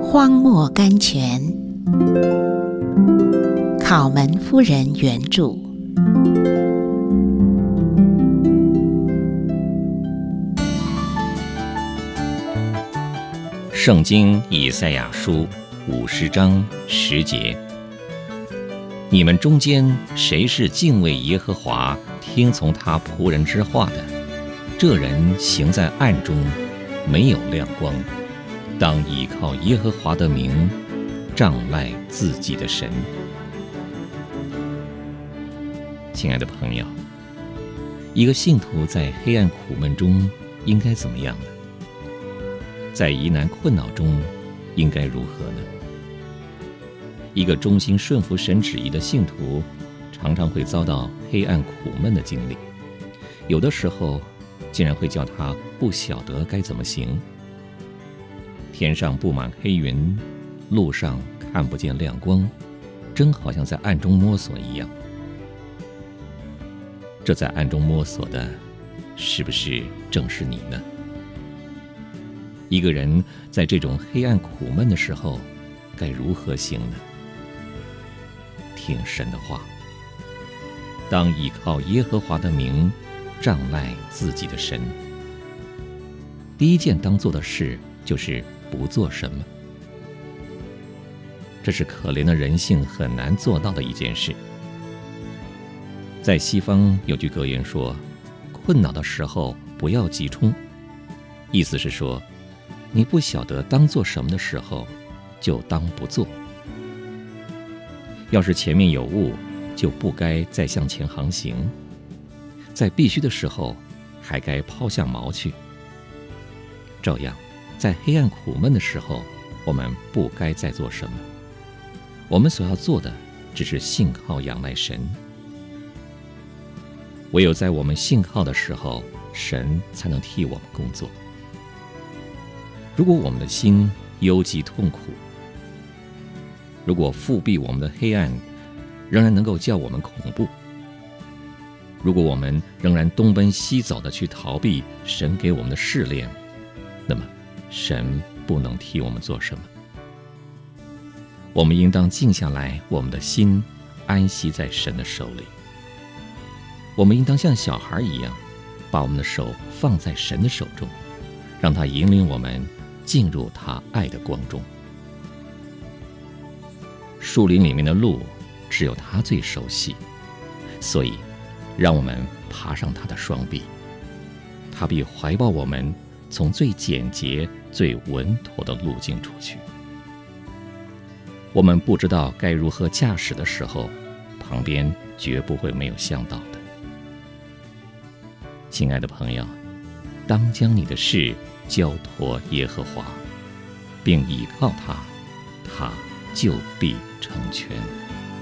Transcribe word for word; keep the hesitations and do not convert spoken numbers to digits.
荒漠甘泉，考门夫人原著。 圣经以赛亚书五十章十节：你们中间谁是敬畏耶和华、听从他仆人之话的？这人行在暗中，没有亮光，当倚靠耶和华的名，仗赖自己的神。亲爱的朋友，一个信徒在黑暗苦闷中应该怎么样呢？在疑难困扰中应该如何呢？一个忠心顺服神旨意的信徒，常常会遭到黑暗苦闷的经历，有的时候竟然会叫他不晓得该怎么行。天上布满黑云，路上看不见亮光，真好像在暗中摸索一样。这在暗中摸索的，是不是正是你呢？一个人在这种黑暗苦闷的时候，该如何行呢？听神的话，当倚靠耶和华的名，仗赖自己的神。第一件当做的事就是不做什么，这是可怜的人性很难做到的一件事。在西方有句格言说，困恼的时候不要急冲，意思是说，你不晓得当做什么的时候，就当不做。要是前面有雾，就不该再向前航行，在必须的时候，还该抛下锚去。这样，在黑暗苦闷的时候，我们不该再做什么。我们所要做的，只是信靠仰赖神。唯有在我们信靠的时候，神才能替我们工作。如果我们的心忧急痛苦，如果覆庇我们的黑暗仍然能够叫我们恐怖，如果我们仍然东奔西走的去逃避神给我们的试炼，那么神不能替我们做什么。我们应当静下来，我们的心安息在神的手里。我们应当像小孩一样，把我们的手放在神的手中，让他引领我们进入他爱的光中。树林里面的路，只有他最熟悉，所以让我们爬上他的双臂，他必怀抱我们，从最简洁、最稳妥的路径出去。我们不知道该如何驾驶的时候，旁边绝不会没有向导的。亲爱的朋友，当将你的事交托耶和华，并倚靠他，他就必成全。